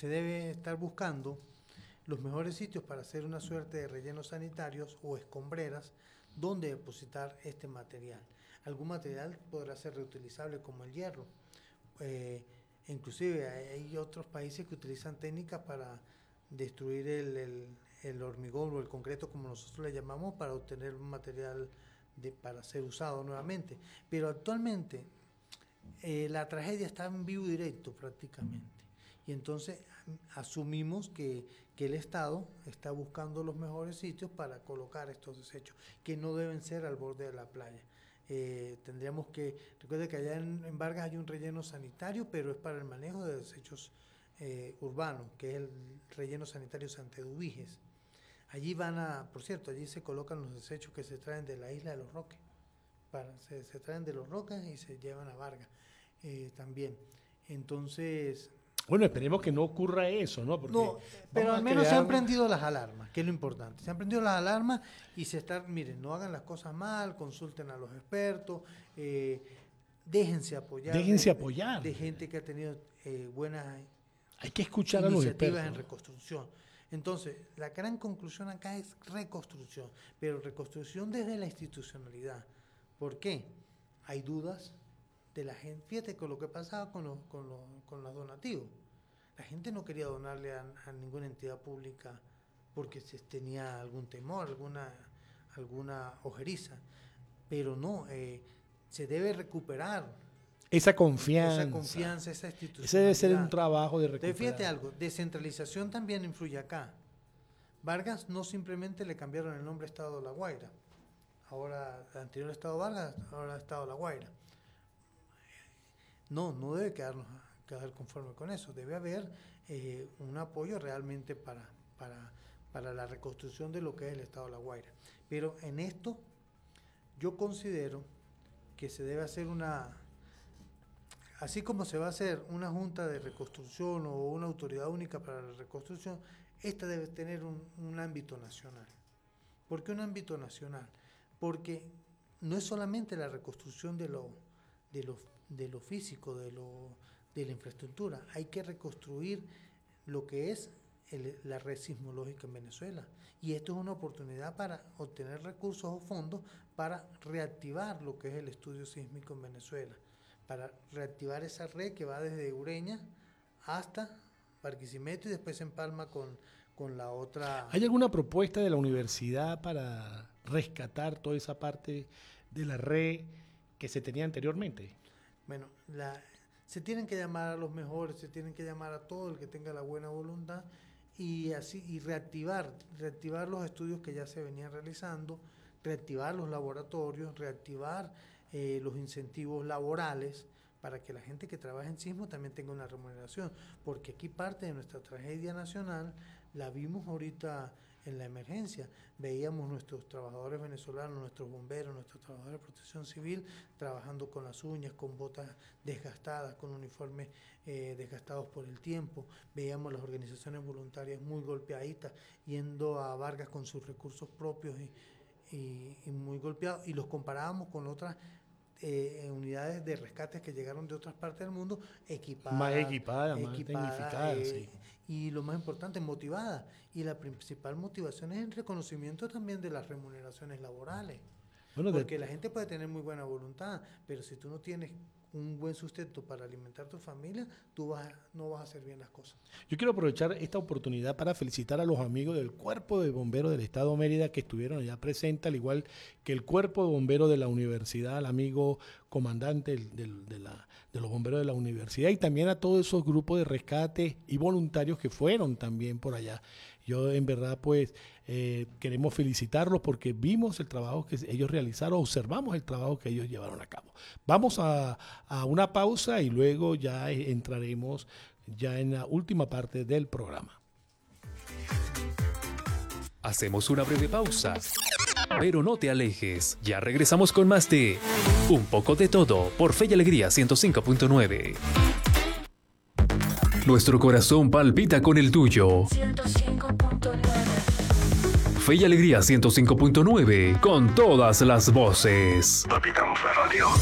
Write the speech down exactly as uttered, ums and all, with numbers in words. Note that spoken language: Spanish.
se debe estar buscando los mejores sitios para hacer una suerte de rellenos sanitarios o escombreras donde depositar este material. Algún material podrá ser reutilizable como el hierro. Eh, inclusive hay otros países que utilizan técnicas para destruir el, el, el hormigón o el concreto, como nosotros le llamamos, para obtener un material de, para ser usado nuevamente. Pero actualmente eh, la tragedia está en vivo y directo prácticamente. Y entonces asumimos que, que el Estado está buscando los mejores sitios para colocar estos desechos, que no deben ser al borde de la playa. Eh, tendríamos que, recuerde que allá en, en Vargas hay un relleno sanitario, pero es para el manejo de desechos eh, urbanos, que es el relleno sanitario Santa Eduviges. Allí van a, por cierto, allí se colocan los desechos que se traen de la isla de Los Roques, para, se, se traen de Los Roques y se llevan a Vargas eh, también. Entonces... Bueno, esperemos que no ocurra eso, ¿no? Porque no, pero al menos crear... se han prendido las alarmas, que es lo importante. Se han prendido las alarmas y se están, miren, no hagan las cosas mal, consulten a los expertos, eh, déjense apoyar. Déjense de, apoyar. De gente que ha tenido eh, buenas Hay que escuchar a los expertos en reconstrucción. Entonces, la gran conclusión acá es reconstrucción, pero reconstrucción desde la institucionalidad. ¿Por qué? Hay dudas de la gente. Fíjate con lo que pasaba con los, con los, con los donativos. La gente no quería donarle a, a ninguna entidad pública porque se tenía algún temor, alguna, alguna ojeriza. Pero no, eh, se debe recuperar esa confianza. Esa confianza, esa institucionalidad. Ese debe ser un trabajo de recuperar. Entonces, fíjate algo, descentralización también influye acá. Vargas no simplemente le cambiaron el nombre a Estado de La Guaira. Ahora, el anterior Estado Vargas, ahora Estado de La Guaira. No, no debe quedarnos quedar conforme con eso. Debe haber eh, un apoyo realmente para, para, para la reconstrucción de lo que es el Estado de La Guaira. Pero en esto yo considero que se debe hacer una, así como se va a hacer una junta de reconstrucción o una autoridad única para la reconstrucción, esta debe tener un, un ámbito nacional. ¿Por qué un ámbito nacional? Porque no es solamente la reconstrucción de lo, de lo de lo físico, de, lo, de la infraestructura. Hay que reconstruir lo que es el, la red sismológica en Venezuela. Y esto es una oportunidad para obtener recursos o fondos para reactivar lo que es el estudio sísmico en Venezuela, para reactivar esa red que va desde Ureña hasta Barquisimeto y después se empalma con, con la otra... ¿Hay alguna propuesta de la universidad para rescatar toda esa parte de la red que se tenía anteriormente? Bueno, la, se tienen que llamar a los mejores, se tienen que llamar a todo el que tenga la buena voluntad y así y reactivar, reactivar los estudios que ya se venían realizando, reactivar los laboratorios, reactivar eh, los incentivos laborales para que la gente que trabaja en sismo también tenga una remuneración, porque aquí parte de nuestra tragedia nacional la vimos ahorita en la emergencia. Veíamos nuestros trabajadores venezolanos, nuestros bomberos, nuestros trabajadores de protección civil trabajando con las uñas, con botas desgastadas, con uniformes eh, desgastados por el tiempo. Veíamos las organizaciones voluntarias muy golpeaditas, yendo a Vargas con sus recursos propios y, y, y muy golpeados, y los comparábamos con otras Eh, unidades de rescate que llegaron de otras partes del mundo equipadas, más equipadas, más equipada, tecnificadas, eh, sí. Y lo más importante, motivadas. Y la principal motivación es el reconocimiento también de las remuneraciones laborales. Bueno, porque de... la gente puede tener muy buena voluntad, pero si tú no tienes un buen sustento para alimentar tu familia, tú vas, no vas a hacer bien las cosas. Yo quiero aprovechar esta oportunidad para felicitar a los amigos del Cuerpo de Bomberos del Estado de Mérida que estuvieron allá presentes, al igual que el Cuerpo de Bomberos de la Universidad, al amigo comandante del, del, de, la, de los bomberos de la universidad, y también a todos esos grupos de rescate y voluntarios que fueron también por allá. Yo en verdad pues eh, queremos felicitarlos porque vimos el trabajo que ellos realizaron, observamos el trabajo que ellos llevaron a cabo. Vamos a, a una pausa y luego ya entraremos ya en la última parte del programa. Hacemos una breve pausa, pero no te alejes, ya regresamos con más de Un Poco de Todo por Fe y Alegría ciento cinco punto nueve. Nuestro corazón palpita con el tuyo. ciento cinco punto nueve. Fe y Alegría ciento cinco punto nueve, con todas las voces. Palpitamos la radio.